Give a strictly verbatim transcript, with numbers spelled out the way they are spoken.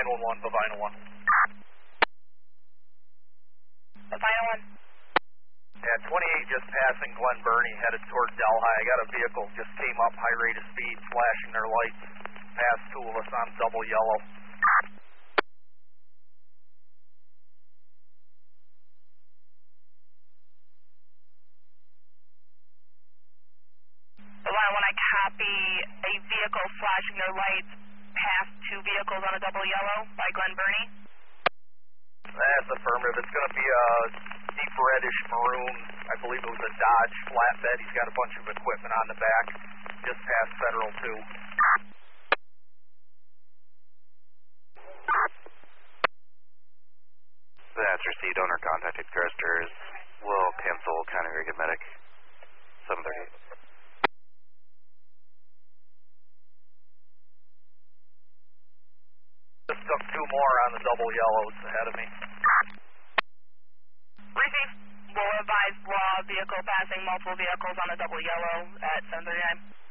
nine one one, Bovina one. Bovina one. Yeah, twenty-eight just passing Glen Burnie, headed toward Delhi. I got a vehicle, just came up, high rate of speed, flashing their lights. Past two of us on double yellow. Bovina one, I copy a vehicle flashing their lights past two vehicles on a double yellow by Glen Burnie. That's affirmative. It's going to be a deep reddish maroon. I believe it was a Dodge flatbed. He's got a bunch of equipment on the back, just past Federal two. That's received. Owner contacted Carsters. Will cancel County Reagan Medic. seven thirty-eight. Just took two more on the double yellows ahead of me. Receive. Will advise law vehicle passing multiple vehicles on a double yellow at seven thirty-nine.